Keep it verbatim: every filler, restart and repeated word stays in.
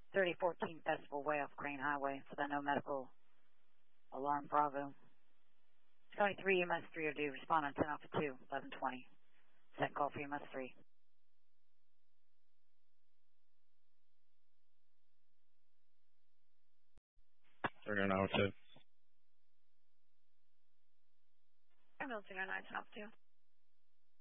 thirty fourteen Festival Way off Crane Highway for the no medical alarm Bravo. County three, E M S three oh due. Respond on ten Alpha two, eleven twenty. Second call for E M S three. Turn on Alpha two. Hamilton, oh nine, ten Alpha two.